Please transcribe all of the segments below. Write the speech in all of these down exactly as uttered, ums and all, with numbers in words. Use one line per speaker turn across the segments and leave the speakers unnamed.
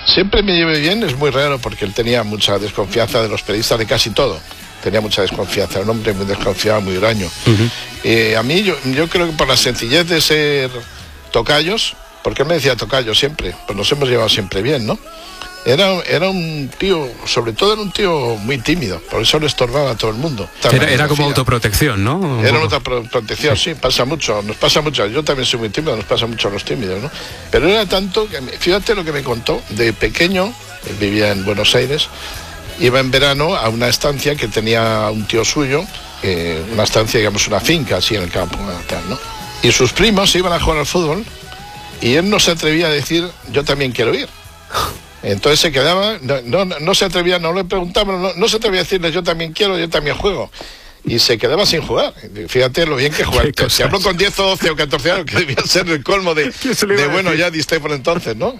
Siempre me llevé bien, es muy raro porque él tenía mucha desconfianza de los periodistas de casi todo. Tenía mucha desconfianza, era un hombre muy desconfiado, muy huraño. Uh-huh. eh, a mí, yo, yo creo que por la sencillez de ser tocayos, porque él me decía tocayo siempre, pues nos hemos llevado siempre bien, ¿no? Era, era un tío, sobre todo era un tío muy tímido, por eso le estorbaba a todo el mundo.
Era, era como autoprotección, ¿no?
Era una autoprotección, sí. sí, pasa mucho, nos pasa mucho. Yo también soy muy tímido, nos pasa mucho a los tímidos, ¿no? Pero era tanto que, fíjate lo que me contó, de pequeño, él vivía en Buenos Aires, iba en verano a una estancia que tenía un tío suyo, eh, una estancia, digamos, una finca así en el campo, tal, ¿no? Y sus primos iban a jugar al fútbol y él no se atrevía a decir, yo también quiero ir. Entonces se quedaba, no, no, no se atrevía, no le preguntaban, no, no se atrevía a decirles yo también quiero, yo también juego. Y se quedaba sin jugar. Fíjate lo bien que jugaba. Se habló con diez o doce o catorce años, que debía ser el colmo de, de bueno, ya Di Stéfano entonces, ¿no?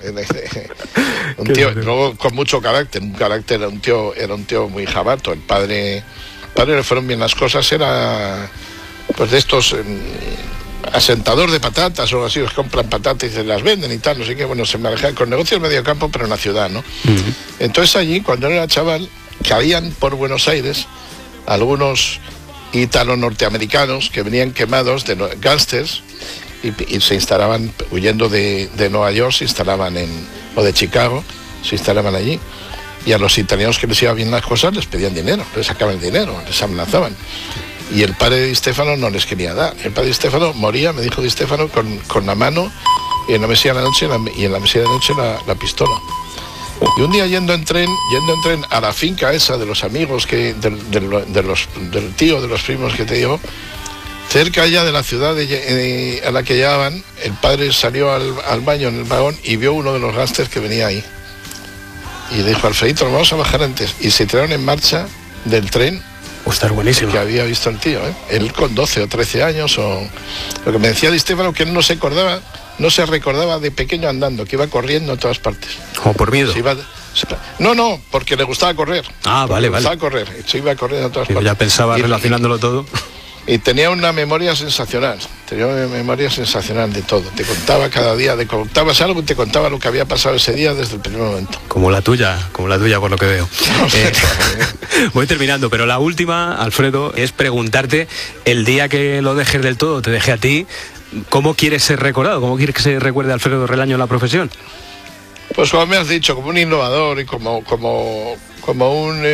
Un tío, luego con mucho carácter, un carácter, era un tío, era un tío muy jabato. El padre, el padre le fueron bien las cosas, era pues de estos... asentador de patatas o algo así, los compran patatas y se las venden y tal, no sé qué, bueno, se manejan con negocios medio campo, pero en la ciudad, ¿no? Uh-huh. Entonces allí, cuando era chaval, caían por Buenos Aires algunos ítalo-norteamericanos que venían quemados de no, gángsters y, y se instalaban, huyendo de, de Nueva York, se instalaban en, o de Chicago, se instalaban allí. Y a los italianos que les iban bien las cosas les pedían dinero, les sacaban el dinero, les amenazaban. Y el padre de Di Stéfano no les quería dar. El padre de Di Stéfano moría, me dijo Di Stéfano, con, con la mano y en la mesilla de la noche, la, y en la mesilla de la noche la, la pistola. Y un día yendo en tren, yendo en tren a la finca esa de los amigos, que, de, de, de los, del tío, de los primos que te digo, cerca ya de la ciudad de, de, a la que llegaban, el padre salió al, al baño en el vagón y vio uno de los gángsters que venía ahí. Y le dijo, Alfredito, nos vamos a bajar antes. Y se tiraron en marcha del tren.
Está buenísimo.
Que había visto el tío, ¿eh? Él con doce o trece años, o lo que me decía Di Stéfano, que él no se acordaba, no se recordaba de pequeño andando, que iba corriendo en todas partes.
¿Como por miedo?
Se iba, se, no, no, porque le gustaba correr.
Ah, vale,
le gustaba
vale.
correr, se iba corriendo en todas
Yo
partes.
Ya pensaba y, relacionándolo
y,
todo.
Y tenía una memoria sensacional, tenía una memoria sensacional de todo. Te contaba cada día, te contabas algo y te contaba lo que había pasado ese día desde el primer momento.
Como la tuya, como la tuya por lo que veo. No sé, eh, voy terminando, pero la última, Alfredo, es preguntarte, el día que lo dejes del todo, te dejé a ti, ¿cómo quieres ser recordado? ¿Cómo quieres que se recuerde a Alfredo Relaño en la profesión?
Pues como me has dicho, como un innovador y como, como, como un,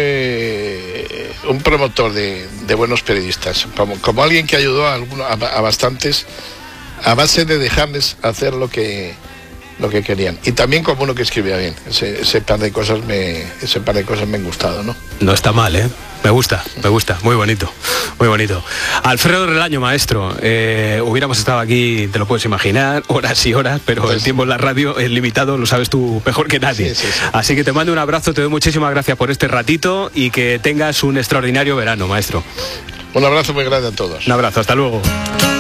eh, un promotor de, de buenos periodistas, como, como alguien que ayudó a, algunos, a, a bastantes a base de dejarles hacer lo que, lo que querían. Y también como uno que escribía bien. Ese, ese par de cosas me, ese par de cosas me han gustado, ¿no?
No está mal, ¿eh? Me gusta, me gusta, muy bonito, muy bonito. Alfredo Relaño, maestro, eh, hubiéramos estado aquí, te lo puedes imaginar, horas y horas, pero pues el tiempo en la radio es limitado, lo sabes tú mejor que nadie. Sí, sí, sí. Así que te mando un abrazo, te doy muchísimas gracias por este ratito y que tengas un extraordinario verano, maestro.
Un abrazo muy grande a todos.
Un abrazo, hasta luego.